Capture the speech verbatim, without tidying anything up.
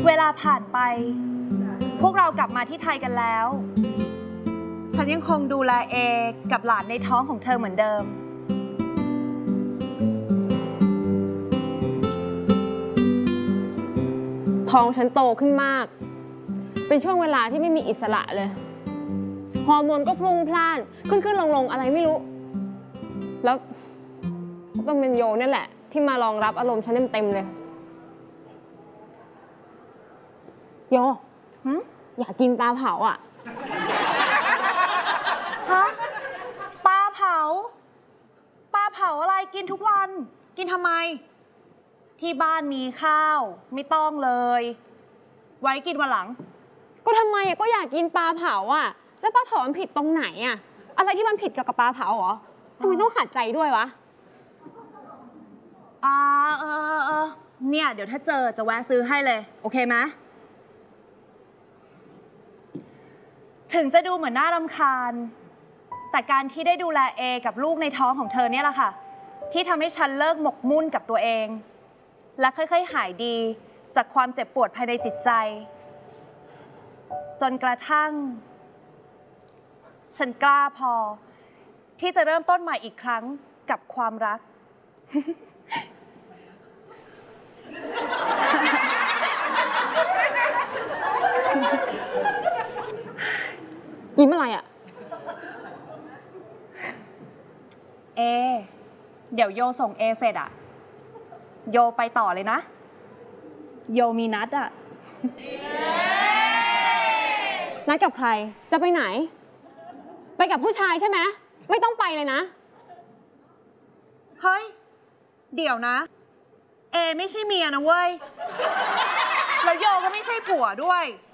เวลาผ่านไปพวกเรากลับมาที่ไทยกันแล้วฉันยังคงดูแลเอกับหลานในท้องของเธอเหมือนเดิมท้องฉันโตขึ้นมากเป็นช่วงเวลาที่ไม่มีอิสระเลยฮอร์โมนก็พลุ่งพล่านขึ้นขึ้นลงลงอะไรไม่รู้แล้วต้องเป็นโยนี่แหละที่มารองรับอารมณ์ฉันเต็มๆเลยโยอยากกินปลาเผาอ่ะฮะปลาเผาปลาเผาอะไรกินทุกวันกินทำไมที่บ้านมีข้าวไม่ต้องเลยไว้กินวันหลังก็ทำไมก็อยากกินปลาเผาอ่ะแล้วปลาเผามันผิดตรงไหนอ่ะอะไรที่มันผิดเกี่ยวกับปลาเผาเหรอทำไมต้องขัดใจด้วยวะอ่าเออเออเออเนี่ยเดี๋ยวถ้าเจอจะแวะซื้อให้เลยโอเคไหมถึงจะดูเหมือนน่ารำคาญแต่การที่ได้ดูแลเอกับลูกในท้องของเธอเนี่ยแหละค่ะที่ทำให้ฉันเลิกหมกมุ่นกับตัวเองและค่อยๆหายดีจากความเจ็บปวดภายในจิตใจจนกระทั่งฉันกล้าพอที่จะเริ่มต้นใหม่อีกครั้งกับความรักยิ้มอะไรอ่ะเอเดี๋ยวโยส่งเอเสร็จอ่ะโยไปต่อเลยนะโยมีนัดอ่ะนัดกับใครจะไปไหนไปกับผู้ชายใช่ไหมไม่ต้องไปเลยนะเฮ้ยเดี๋ยวนะเอไม่ใช่เมียนะเว้ยแล้วโยก็ไม่ใช่ผัวด้วย